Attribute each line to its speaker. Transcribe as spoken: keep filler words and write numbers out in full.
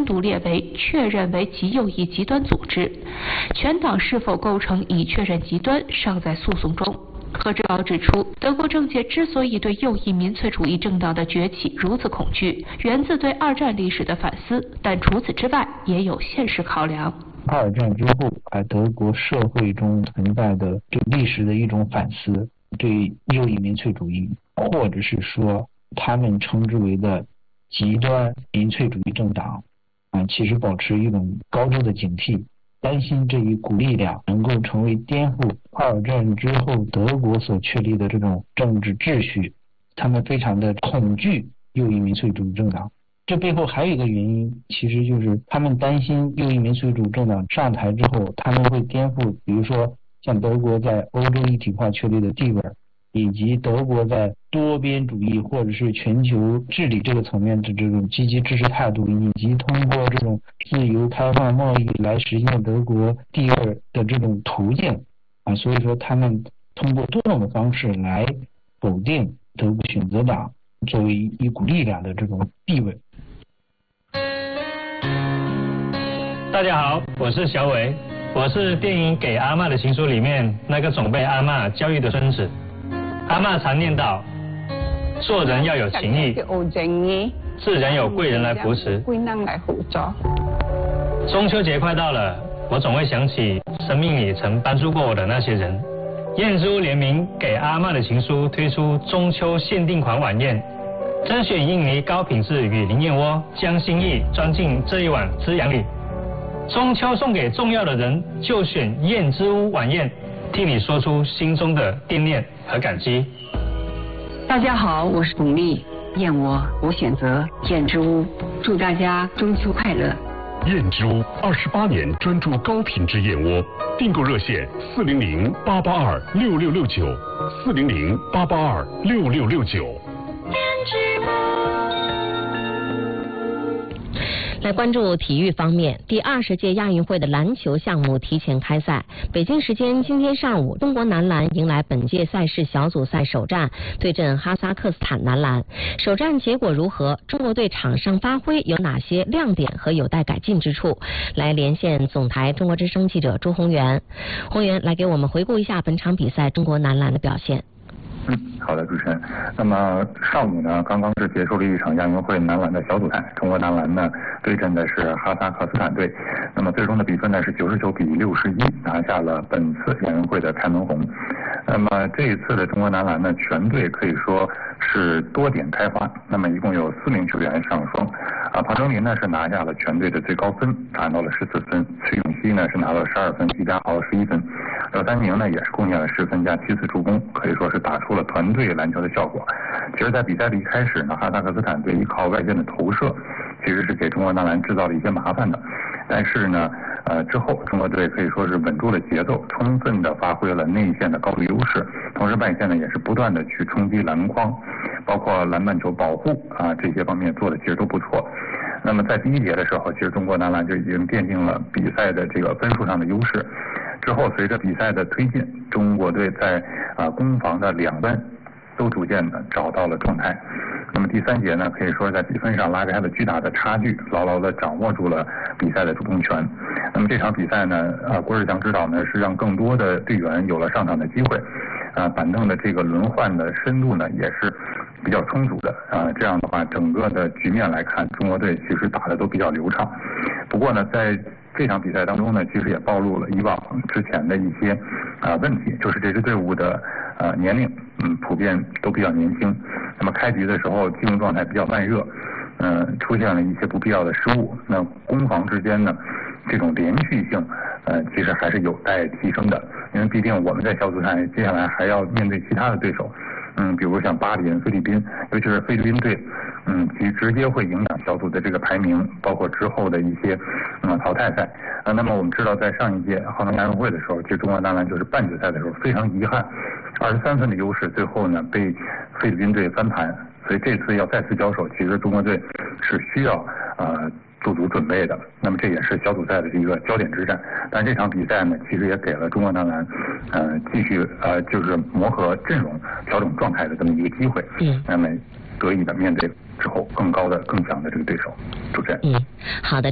Speaker 1: 单独列为确认为极右翼极端组织，全党是否构成已确认极端尚在诉讼中。贺志高指出，德国政界之所以对右翼民粹主义政党的崛起如此恐惧，源自对二战历史的反思，但除此之外也有现实考量。
Speaker 2: 二战之后，在德国社会中存在的对历史的一种反思，对右翼民粹主义，或者是说他们称之为的极端民粹主义政党，啊，其实保持一种高度的警惕。担心这一股力量能够成为颠覆二战之后德国所确立的这种政治秩序，他们非常的恐惧右翼民粹主义政党。这背后还有一个原因，其实就是他们担心右翼民粹主义政党上台之后，他们会颠覆，比如说像德国在欧洲一体化确立的地位，以及德国在多边主义或者是全球治理这个层面的这种积极支持态度，以及通过这种自由开放贸易来实现德国第二的这种途径啊，所以说他们通过多种的方式来否定德国选择党作为一股力量的这种地位。
Speaker 3: 大家好，我是小伟，我是电影《给阿嬷的情书》里面那个总被阿嬷教育的孙子。阿嬷常念叨，做人要有情义，自然有贵人来扶持。中秋节快到了，我总会想起生命里曾帮助过我的那些人。燕之屋联名给阿嬷的情书推出中秋限定款晚宴，甄选印尼高品质雨林燕窝，将心意装进这一碗滋养里。中秋送给重要的人，就选燕之屋晚宴，替你说出心中的惦念和感激。
Speaker 4: 大家好，我是巩俐，燕窝我选择燕之屋，祝大家中秋快乐。
Speaker 5: 燕之屋二十八年专注高品质燕窝，订购热线四零零八八二六六六九，四零零八八二六六六九。
Speaker 6: 来关注体育方面，第二十届亚运会的篮球项目提前开赛。北京时间今天上午，中国男篮迎来本届赛事小组赛首战，对阵哈萨克斯坦男篮。首战结果如何？中国队场上发挥有哪些亮点和有待改进之处？来连线总台中国之声记者朱宏源。宏源来给我们回顾一下本场比赛中国男篮的表现。
Speaker 7: 嗯，好的，主持人。那么上午呢，刚刚是结束了一场亚运会男篮的小组赛，中国男篮呢对阵的是哈萨克斯坦队。那么最终的比分呢是九十九比六十一，拿下了本次亚运会的开门红。那么这一次的中国男篮呢，全队可以说是多点开花。那么一共有四名球员上双。啊，庞征林呢是拿下了全队的最高分，拿到了十四分；崔永熙呢是拿到了十二分，季佳豪十一分。廖丹宁呢也是贡献了十分加七次助攻，可以说是打出了团队篮球的效果。其实，在比赛的一开始呢，哈萨克斯坦队依靠外线的投射，其实是给中国男篮制造了一些麻烦的。但是呢，呃，之后中国队可以说是稳住了节奏，充分的发挥了内线的高度优势，同时外线呢也是不断的去冲击篮筐，包括篮板球保护啊这些方面做的其实都不错。那么在第一节的时候，其实中国男篮就已经奠定了比赛的这个分数上的优势。之后随着比赛的推进，中国队在啊攻防的两端都逐渐的找到了状态。那么第三节呢，可以说在比分上拉开了巨大的差距，牢牢的掌握住了比赛的主动权。那么这场比赛呢，啊郭士强指导呢是让更多的队员有了上场的机会，啊板凳的这个轮换的深度呢也是比较充足的啊，这样的话整个的局面来看，中国队其实打的都比较流畅。不过呢，在这场比赛当中呢，其实也暴露了以往之前的一些啊问题，就是这支队伍的呃年龄嗯普遍都比较年轻，那么开局的时候进入状态比较慢热，嗯、呃、出现了一些不必要的失误，那攻防之间呢这种连续性呃其实还是有待提升的，因为毕竟我们在小组赛接下来还要面对其他的对手。嗯，比如像巴林、菲律宾，尤其是菲律宾队，嗯，其直接会影响小组的这个排名，包括之后的一些嗯淘汰赛。啊，那么我们知道，在上一届杭州亚运会的时候，其实中国男篮就是半决赛的时候非常遗憾，二十三分的优势，最后呢被菲律宾队翻盘。所以这次要再次交手，其实中国队是需要呃做足准备的。那么这也是小组赛的一个焦点之战。但这场比赛呢，其实也给了中国男篮呃继续呃就是磨合阵容、调整状态的这么一个机会。嗯。那么得以的面对之后更高的、更强的这个对手。主持人。
Speaker 6: 嗯，好的。